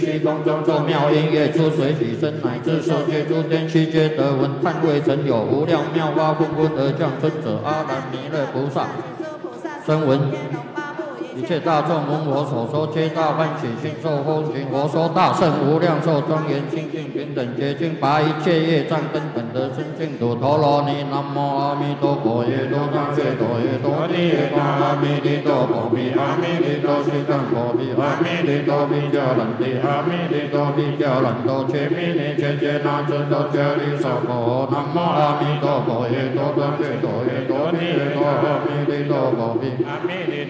虚空中众妙音乐出水起身，乃至受戒诸天悉皆得闻。叹未曾有无量妙法纷纷而降尊者，阿难弥勒菩萨声闻。一切大众闻我所说，皆大欢喜心受风行。我说大圣无量寿庄严清净平等洁净，拔一切业障根本得生净土。陀罗尼南无阿弥陀佛，耶多张觉多耶多尼耶多阿弥陀佛比阿弥陀悉甘佛比阿弥陀比迦兰帝阿弥陀比迦兰多切弥尼切切那尊多迦利娑婆。南无阿弥陀佛，耶多张觉多耶多尼耶多阿弥陀佛比阿弥